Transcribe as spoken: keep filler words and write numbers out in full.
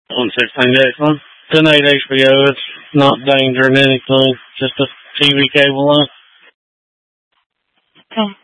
On sixteen excellent. ten eight H B O. It's not endangering anything. Just a T V cable line. Okay.